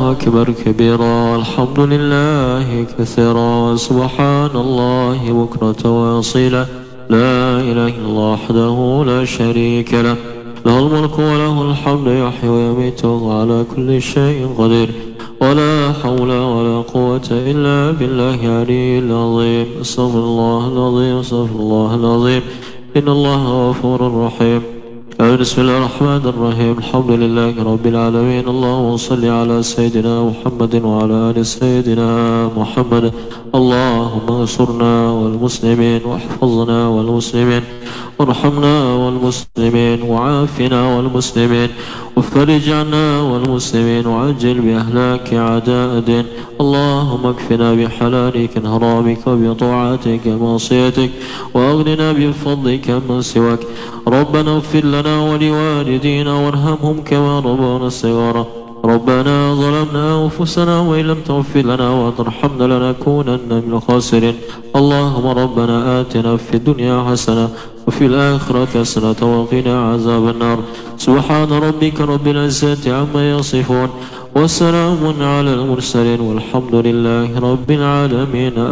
أكبر كبيرا الحمد لله كثيرا سبحان الله بكرة وأصيلا لا إله إلا الله وحده لا شريك له له الملك وله الحمد يحيي ويميت وعلى كل شيء قدير ولا حول ولا قوة إلا بالله العلي العظيم استغفر الله العظيم استغفر الله العظيم إن الله غفور رحيم بسم الله الرحمن الرحيم الحمد لله رب العالمين اللهم صل على سيدنا محمد وعلى آل سيدنا محمد اللهم انصرنا والمسلمين واحفظنا والمسلمين وارحمنا والمسلمين وعافنا والمسلمين وفرج عنا والمسلمين وعجل بأهلاك أعداء الدين اللهم اكفنا بحلالك عن حرامك وبطاعتك ومعصيتك وأغننا بفضلك من سواك ربنا اغفر لنا ولوالدينا وارحمهم كما ربونا صغارا ربنا ظلمنا أنفسنا وإن لم تغفر لنا وترحمنا لنكونن من الخاسرين اللهم ربنا آتنا في الدنيا حسنة وفي الآخرة حسنة وقنا عذاب النار سبحان ربك رب العزة عما يصفون وسلام على المرسلين والحمد لله رب العالمين.